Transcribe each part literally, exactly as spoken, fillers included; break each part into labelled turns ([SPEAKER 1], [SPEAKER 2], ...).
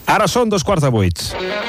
[SPEAKER 1] Ara són dos quarts de vuit.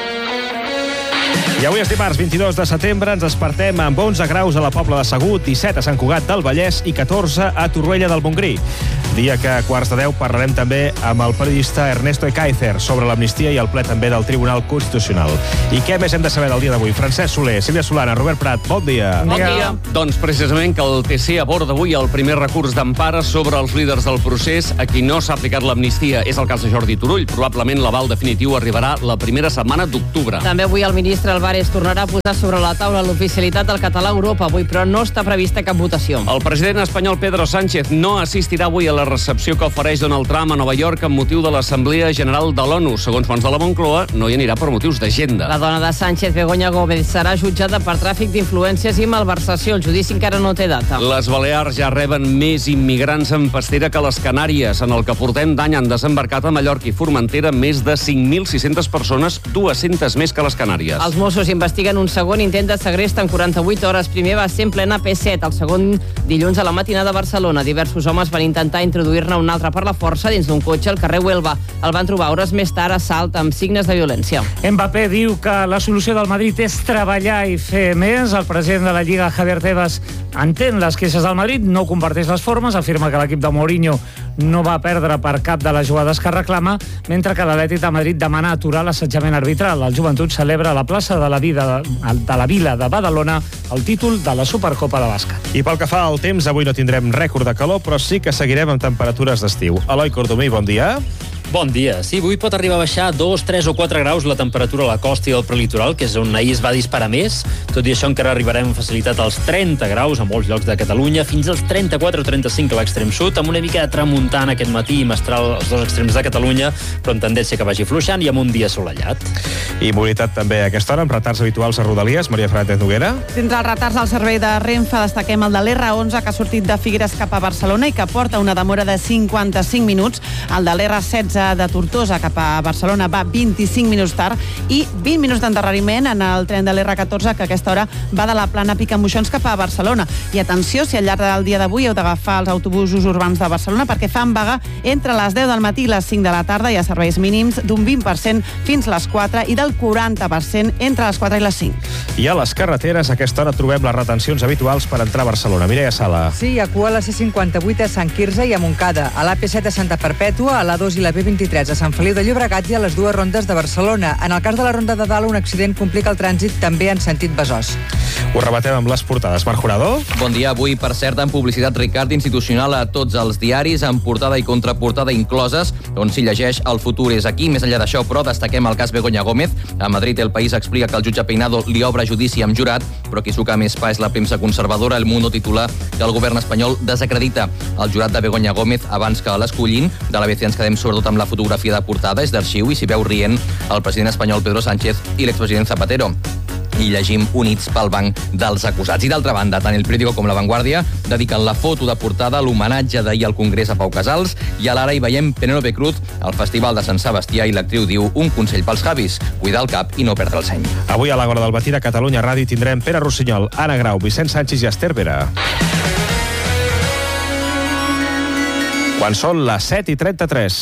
[SPEAKER 1] I avui és dimarts vint-i-dos de setembre, ens despertem amb onze graus a la Pobla de Segur, disset a Sant Cugat del Vallès i catorze a Torroella del Montgrí. Dia que a quarts de deu parlarem també amb el periodista Ernesto Ekaizer sobre l'amnistia i el ple també del Tribunal Constitucional. I què més hem de saber del dia d'avui? Francesc Soler, Sílvia Solana, Robert Prat, bon dia.
[SPEAKER 2] Bon dia. Doncs precisament que el T C aborda avui el primer recurs d'empara sobre els líders del procés a qui no s'ha aplicat l'amnistia. És el cas de Jordi Turull. Probablement l'aval definitiu arribarà la primera setmana d'octubre.
[SPEAKER 3] També avui el ministre Álvarez tornarà a posar sobre la taula l'oficialitat del català a Europa avui, però no està prevista cap votació.
[SPEAKER 2] El president espanyol Pedro Sánchez no assistirà avui a la recepció que ofereix Donald Trump a Nova York amb motiu de l'Assemblea General de l'ONU. Segons fonts de la Moncloa, no hi anirà per motius d'agenda.
[SPEAKER 3] La dona de Sánchez, Begoña Gómez, serà jutjada per tràfic d'influències i malversació. El judici encara no té data.
[SPEAKER 2] Les Balears ja reben més immigrants en pastera que les Canàries. En el que portem d'any han desembarcat a Mallorca i Formentera més de cinc mil sis-centes persones, dues-centes més que les Canàries.
[SPEAKER 3] Els Mossos investiguen un segon intent de segrest en quaranta-vuit hores. Primer va ser en plena P set, el segon dilluns a la matinada a Barcelona. Diversos homes van intentar introduir-ne un altre per la força dins d'un cotxe al carrer Huelva. El van trobar hores més tard a Salt amb signes de violència.
[SPEAKER 4] Mbappé diu que la solució del Madrid és treballar i fer més. El president de la Lliga, Javier Tebas, entén les queixes del Madrid, no comparteix les formes, afirma que l'equip de Mourinho no va perdre per cap de les jugades que reclama, mentre que l'Atlètic de Madrid demana aturar l'assetjament arbitral. El Joventut celebra a la plaça de la, vida, de la Vila de Badalona el títol de la Supercopa de bàsquet.
[SPEAKER 1] I pel que fa al temps, avui no tindrem rècord de calor, però sí que seguirem amb temperatures d'estiu. Eloi Cordomí, bon dia.
[SPEAKER 5] Bon dia. Sí, avui pot arribar a baixar dos, tres o quatre graus la temperatura a la costa i al prelitoral, que és on ahir es va disparar més. Tot i això encara arribarem amb facilitat als trenta graus a molts llocs de Catalunya, fins als trenta-quatre o trenta-cinc a l'extrem sud, amb una mica de tramuntant aquest matí i mestral als dos extrems de Catalunya, però amb tendència que vagi fluixant i amb un dia assolellat.
[SPEAKER 1] I mobilitat també a aquesta hora, amb retards habituals a Rodalies. Maria Fernández Noguera.
[SPEAKER 6] Dintre els retards al servei de Renfe destaquem el de l'R onze, que ha sortit de Figueres cap a Barcelona i que porta una demora de cinquanta-cinc minuts. El de l'R setze de Tortosa cap a Barcelona va vint-i-cinc minuts tard i vint minuts d'endarreriment en el tren de l'R catorze, que a aquesta hora va de la plana Picamoixons cap a Barcelona. I atenció, si al llarg del dia d'avui heu d'agafar els autobusos urbans de Barcelona, perquè fan vaga entre les deu del matí i les cinc de la tarda. Hi ha serveis mínims d'un vint per cent fins les quatre i del quaranta per cent entre les quatre i les cinc.
[SPEAKER 1] I a les carreteres, a aquesta hora trobem les retencions habituals per entrar a Barcelona. Mireia Sala.
[SPEAKER 7] Sí, hi ha cua a la C cinquanta-vuit a Sant Quirze i a Montcada, a l'A P set a Santa Perpètua, a l'A dos i la B vint-i-tres a Sant Feliu de Llobregat i a les dues rondes de Barcelona. En el cas de la ronda de dalt, un accident complica el trànsit també en sentit Besòs.
[SPEAKER 1] Ho rebatem amb les portades. Marc Jurado.
[SPEAKER 8] Bon dia. Avui, per cert, en publicitat Ricard institucional a tots els diaris, amb portada i contraportada incloses, on s'hi llegeix el futur és aquí. Més enllà d'això, però, destaquem el cas Begoña Gómez. A Madrid, El País explica que el jutge Peinado li obre judici amb jurat, però qui suca més pa és la premsa conservadora. El Mundo titula que el govern espanyol desacredita el jurat de Begoña Gómez abans que l'escollin. De l'A B C ens quedem sobretot amb la fotografia de portada, és d'arxiu i s'hi veu rient el president espanyol Pedro Sánchez i l'expresident Zapatero. I llegim units pel banc dels acusats. I d'altra banda, tant El Periódico com La Vanguardia dediquen la foto de portada a l'homenatge d'ahir al Congrés a Pau Casals, i a l'Ara hi veiem Penélope Cruz al Festival de Sant Sebastià i l'actriu diu un consell pels Javis, cuidar el cap i no perdre el seny.
[SPEAKER 1] Avui a l'Agora del Matí a Catalunya Ràdio tindrem Pere Rossinyol, Anna Grau, Vicent Sánchez i Esther Vera. Quan són les set i trenta-tres.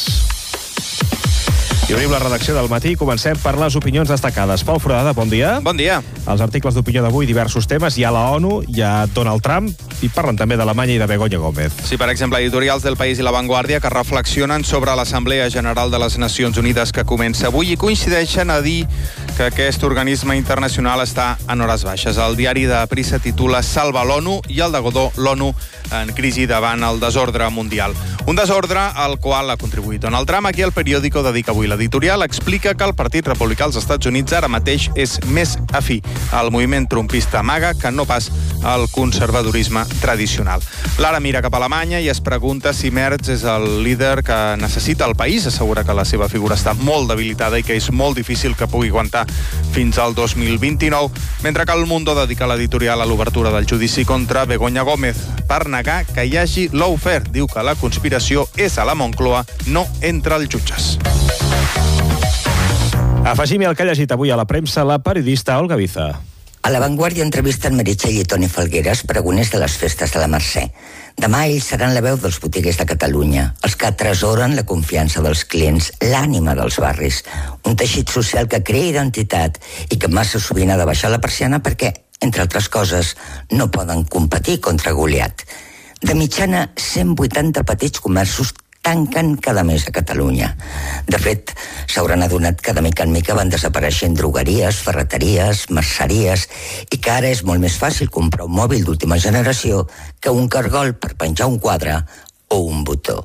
[SPEAKER 1] I obrim la redacció del matí i comencem per les opinions destacades. Pau Foradada, bon dia.
[SPEAKER 9] Bon dia.
[SPEAKER 1] Els articles d'opinió d'avui, diversos temes. Hi ha la ONU, hi ha Donald Trump i parlen també d'Alemanya i de Begoña Gómez.
[SPEAKER 9] Sí, per exemple, editorials del País i La Vanguardia que reflexionen sobre l'Assemblea General de les Nacions Unides que comença avui i coincideixen a dir que aquest organisme internacional està en hores baixes. El diari de Prisa titula Salva l'ONU i el de Godó, l'ONU en crisi davant el desordre mundial. Un desordre al qual ha contribuït Donald Trump. Aquí el Periódico dedica avui l'editorial, explica que el Partit Republicà als Estats Units ara mateix és més afí al moviment trumpista MAGA que no pas al conservadorisme tradicional. L'Ara mira cap a Alemanya i es pregunta si Merz és el líder que necessita el país. Assegura que la seva figura està molt debilitada i que és molt difícil que pugui aguantar fins al dos mil vint-i-nou, mentre que el Mundo dedica l'editorial a l'obertura del judici contra Begoña Gómez per negar que hi hagi lawfare. Diu que la conspiració és a la Moncloa, no entre els jutges.
[SPEAKER 1] Afegim-hi el que ha llegit avui a la premsa la periodista Olga Viza.
[SPEAKER 10] A La Vanguardia entrevisten Meritxell i Toni Falgueres, pregoners de les festes de la Mercè. Demà ells seran la veu dels botiguers de Catalunya, els que atresoren la confiança dels clients, l'ànima dels barris, un teixit social que crea identitat i que massa sovint ha de baixar la persiana perquè, entre altres coses, no poden competir contra Goliat. De mitjana, cent vuitanta petits comerços tanquen cada mes a Catalunya. De fet, s'hauran adonat que de mica en mica van desapareixent drogueries, ferreteries, merceries, i que ara és molt més fàcil comprar un mòbil d'última generació que un cargol per penjar un quadre o un botó.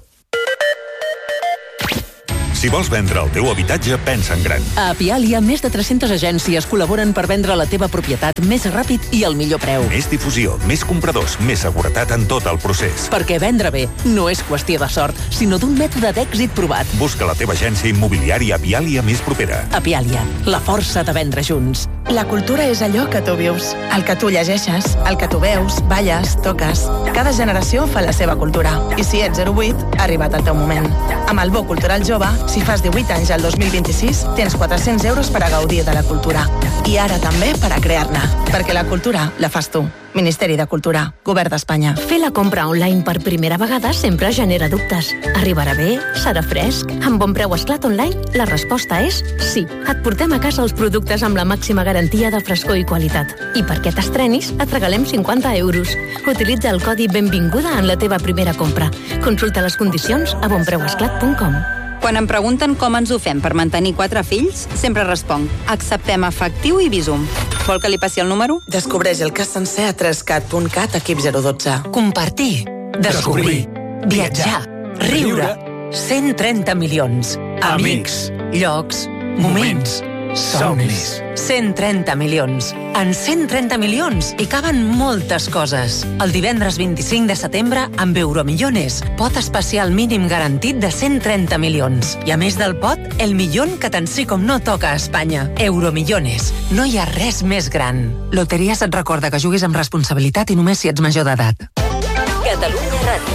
[SPEAKER 11] Si vols vendre el teu habitatge, pensa en gran.
[SPEAKER 12] A Apialia, més de tres-centes agències col·laboren per vendre la teva propietat més ràpid i al millor preu.
[SPEAKER 11] Més difusió, més compradors, més seguretat en tot el procés.
[SPEAKER 12] Perquè vendre bé no és qüestió de sort, sinó d'un mètode d'èxit provat.
[SPEAKER 11] Busca la teva agència immobiliària Apialia més propera.
[SPEAKER 12] Apialia, la força de vendre junts.
[SPEAKER 13] La cultura és allò que tu vius, el que tu llegeixes, el que tu veus, balles, toques. Cada generació fa la seva cultura. I si ets zero vuit, ha arribat el teu moment. Amb el Bo Cultural Jove, si fas divuit anys al dos mil vint-i-sis, tens quatre-cents euros per a gaudir de la cultura. I ara també per a crear-ne. Perquè la cultura la fas tu. Ministeri de Cultura, Govern d'Espanya.
[SPEAKER 14] Fer la compra online per primera vegada sempre genera dubtes. Arribarà bé? Serà fresc? Amb Bon Preu Esclat Online, la resposta és sí. Et portem a casa els productes amb la màxima garantia de frescor i qualitat. I perquè t'estrenis, et regalem cinquanta euros. Utilitza el codi Benvinguda en la teva primera compra. Consulta les condicions a bon preu esclat punt com.
[SPEAKER 15] Quan em pregunten com ens ho fem per mantenir quatre fills, sempre responc: acceptem efectiu i Bizum. Vol que li passi el número?
[SPEAKER 13] Descobreix el cas sencer a tres cat punt cat, equip zero dotze.
[SPEAKER 12] Compartir, descobrir, viatjar, riure, cent trenta milions. Amics, llocs, moments, somnis. cent trenta milions. En cent trenta milions hi caben moltes coses. El divendres vint-i-cinc de setembre, amb Euromillones, pot especial mínim garantit de cent trenta milions. I a més del pot, el milion que tant sí com no toca a Espanya. Euromillones. No hi ha res més gran. Loteries et recorda que juguis amb responsabilitat i només si ets major d'edat.
[SPEAKER 14] Catalunya Ràdio.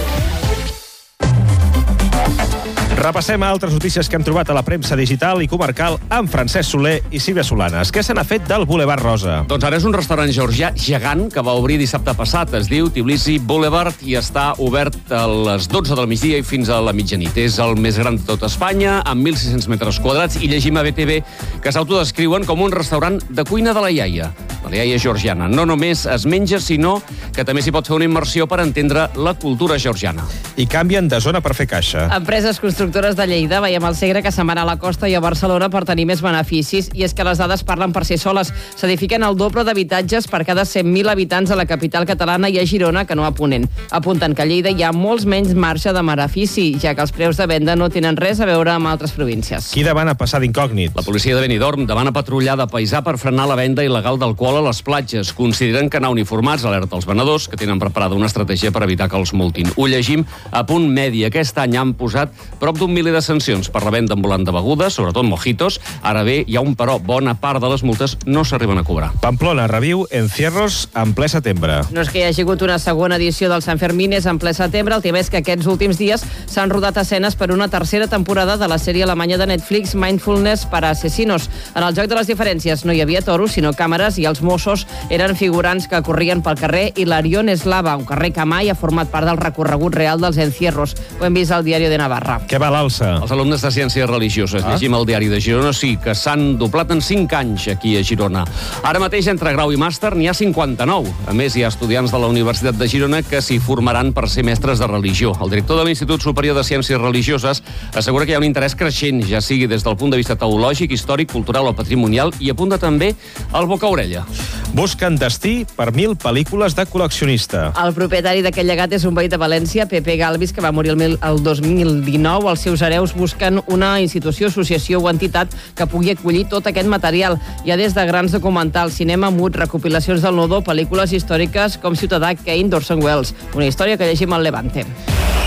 [SPEAKER 1] Repassem altres notícies que hem trobat a la premsa digital i comarcal amb Francesc Soler i Sílvia Solanes. Què se n'ha fet del Boulevard Rosa?
[SPEAKER 2] Doncs ara és un restaurant georgià gegant que va obrir dissabte passat. Es diu Tbilisi Boulevard i està obert a les dotze del migdia i fins a la mitjanit. És el més gran de tot Espanya, amb mil sis-cents metres quadrats, i llegim a B T V que s'autodescriuen com un restaurant de cuina de la iaia. De la iaia georgiana. No només es menja, sinó que també s'hi pot fer una immersió per entendre la cultura georgiana.
[SPEAKER 1] I canvien de zona per fer caixa.
[SPEAKER 3] Empreses constructores de Lleida, veiem al Segre, que se'n van a la costa i a Barcelona per tenir més beneficis, i és que les dades parlen per si soles. S'edifiquen el doble d'habitatges per cada cent mil habitants a la capital catalana i a Girona que no a Ponent. Apunten que a Lleida hi ha molts menys marge de benefici, ja que els preus de venda no tenen res a veure amb altres províncies.
[SPEAKER 1] Qui demana passar d'incògnit?
[SPEAKER 2] La policia de Benidorm demana patrullar de paisà per frenar la venda il·legal d'alcohol a les platges. Consideren que anar uniformats alerta els venedors, que tenen preparada una estratègia per evitar que els multin. Ho llegim a Punt Medi. Aquest any han posat prop d'un miler de sancions per la venda ambulant de begudes, sobretot mojitos. Ara bé, hi ha un però. Bona part de les multes no s'arriben a cobrar.
[SPEAKER 1] Pamplona reviu encierros en ple setembre.
[SPEAKER 3] No és que hi hagi hagut una segona edició del Sant Fermín, és en ple setembre. El tema és que aquests últims dies s'han rodat escenes per una tercera temporada de la sèrie alemanya de Netflix Mindfulness para Asesinos. En el joc de les diferències no hi havia toros, sinó càmeres, i els Mossos eren figurants que corrien pel carrer Hilarión Eslava, un carrer que mai ha format part del recorregut real dels encierros. Ho hem vist al Diari de Navarra.
[SPEAKER 1] Què va l'alça?
[SPEAKER 2] Els alumnes de Ciències Religioses, ah? llegim al Diari de Girona, sí, que s'han doblat en cinc anys aquí a Girona. Ara mateix, entre grau i màster, n'hi ha cinquanta-nou. A més, hi ha estudiants de la Universitat de Girona que s'hi formaran per ser mestres de religió. El director de l'Institut Superior de Ciències Religioses assegura que hi ha un interès creixent, ja sigui des del punt de vista teològic, històric, cultural o patrimonial, i apunta també al boca-orella.
[SPEAKER 1] Busquen destí per mil pel·lícules de col·leccionista.
[SPEAKER 3] El propietari d'aquest llegat és un veí de València, Pepe Galvis, que va morir el, mil, el dos mil dinou. Els seus hereus busquen una institució, associació o entitat que pugui acollir tot aquest material. Hi ha des de grans documentals, cinema mut, recopilacions del Nodó, pel·lícules històriques com Ciutadà Kane d'Orson Welles. Una història que llegim al Levante.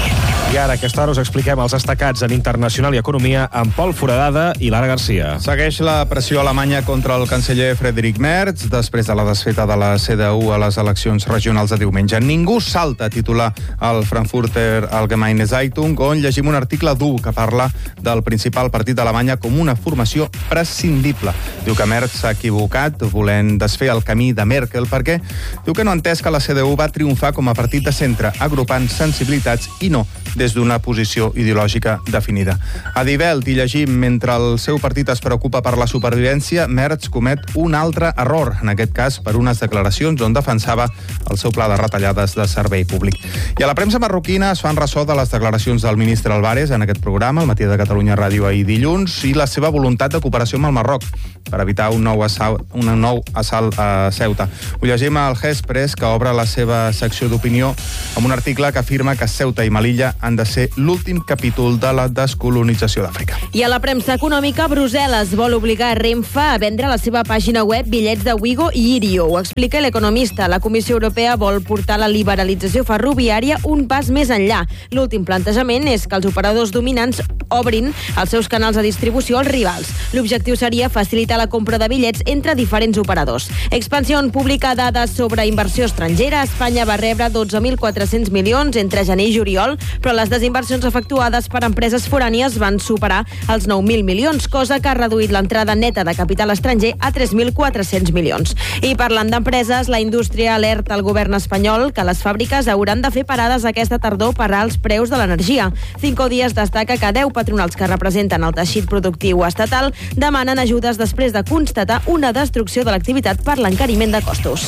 [SPEAKER 1] I ara, a aquesta hora, us expliquem els destacats en internacional i economia amb Pol Foradada i Lara Garcia.
[SPEAKER 9] Segueix la pressió alemanya contra el canceller Friedrich Merz després de la desfeta de la C D U a les eleccions regionals de diumenge. Ningú salta, titular el Frankfurter Allgemeine Zeitung, on llegim un article dur que parla del principal partit d'Alemanya com una formació prescindible. Diu que Merz s'ha equivocat volent desfer el camí de Merkel perquè diu que no ha entès que la C D U va triomfar com a partit de centre, agrupant sensibilitats i no des d'una posició ideològica definida. A Die Welt hi llegim, mentre el seu partit es preocupa per la supervivència, Merz comet un altre error, en aquest cas per unes declaracions on defensava el seu pla de retallades de servei públic. I a la premsa marroquina es fan ressò de les declaracions del ministre Álvarez en aquest programa, al Matí de Catalunya Ràdio ahir dilluns, i la seva voluntat de cooperació amb el Marroc per evitar un nou assalt, un nou assalt a Ceuta. Ho llegim al Hespres, que obre la seva secció d'opinió amb un article que afirma que Ceuta i Melilla han de ser l'últim capítol de la descolonització d'Àfrica.
[SPEAKER 16] I a la premsa econòmica, Brussel·les vol obligar Renfe a vendre a la seva pàgina web bitllets de Wigo i Irio. Ho explica l'Economista. La Comissió Europea vol portar la liberalització ferroviària un pas més enllà. L'últim plantejament és que els operadors dominants obrin els seus canals de distribució als rivals. L'objectiu seria facilitar la compra de bitllets entre diferents operadors. Expansión publica dades sobre inversió estrangera. Espanya va rebre dotze mil quatre-cents milions entre gener i juliol, però les desinversions efectuades per empreses forànies van superar els nou mil milions, cosa que ha reduït l'entrada neta de capital estranger a tres mil quatre-cents milions. I parlant d'empreses, la indústria alerta al govern espanyol que les fàbriques hauran de fer parades aquesta tardor per als preus de l'energia. Cinco Días destaca que deu patronals que representen el teixit productiu estatal demanen ajudes després de constatar una destrucció de l'activitat per l'encariment de costos.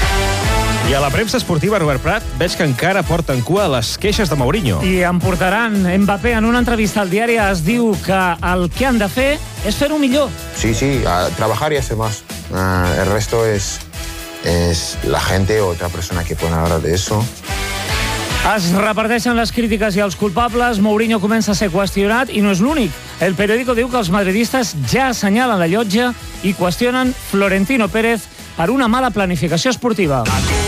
[SPEAKER 1] I a la premsa esportiva, Robert Prat, veig que encara porten cua les queixes de Mourinho.
[SPEAKER 4] I en portaran. Mbappé, en una entrevista al diari, es diu que el que han de fer és fer-ho millor.
[SPEAKER 17] Sí, sí, a trabajar y hacer más. Uh, el resto es, es la gente o otra persona que pueden hablar de eso.
[SPEAKER 4] Es reparteixen les crítiques i els culpables. Mourinho comença a ser qüestionat i no és l'únic. El periòdico diu que els madridistes ja assenyalen la llotja i qüestionen Florentino Pérez per una mala planificació esportiva.